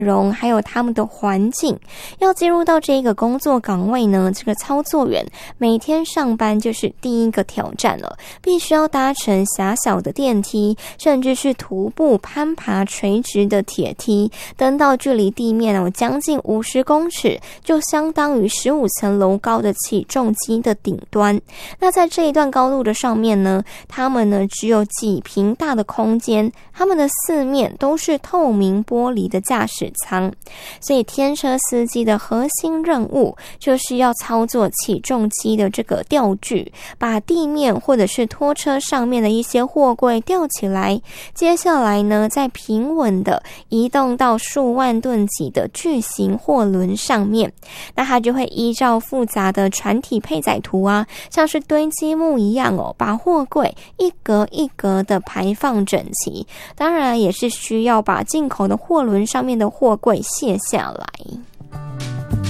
容还有他们的环境。要进入到这个工作岗位呢，这个操作员每天上班就是第一个挑战了，必须要搭乘狭小的电梯，甚至是徒步攀爬垂直的铁梯，登到距离地面有将近50公尺，就相当于15层楼高的起重机的顶端。那在这一段高度的上面呢，他们呢只有几平大的空间，他们的四面都是透明玻璃的驾驶舱，所以天车司机的核心任务就是要操作起重机的这个吊具，把地面或者是拖车上面的一些货柜吊起来，接下来呢再平稳的移动到数万吨级的巨型货轮上面。那它就会依照复杂的船体配载图啊，像是堆积木一样把货柜一格一格的排放整齐，当然也是需要把进口的货轮上面的货柜卸下来。